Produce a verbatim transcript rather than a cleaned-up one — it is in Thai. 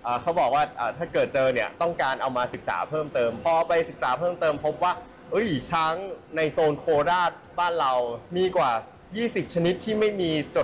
เขาบอกว่าถ้าเกิดเจอเนี่ยต้องการเอามาศึกษาเพิ่มเติมพอไปศึกษาเพิ่มเติมพบว่าเอ้ยช้างในโซนโคราชบ้านเรามีกว่ายี่สิบชนิดที่ไม่มีจ